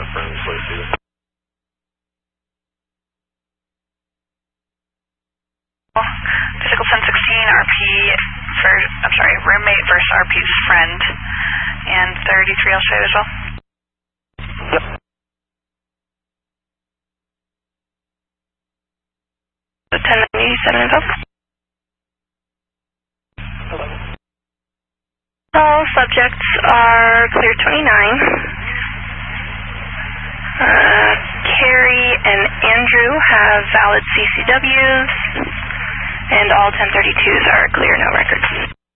friendly slate too. Physical 1016, roommate versus RP's friend, and 33 I'll show you as well. Yep. The 1097 info. All subjects are clear 29. Carrie and Andrew have valid CCWs, and all 1032s are clear, no records.